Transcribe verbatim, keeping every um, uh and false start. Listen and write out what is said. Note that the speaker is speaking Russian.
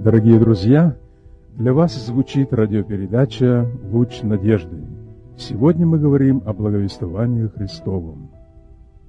Дорогие друзья, для вас звучит радиопередача «Луч надежды». Сегодня мы говорим о благовествовании Христовом.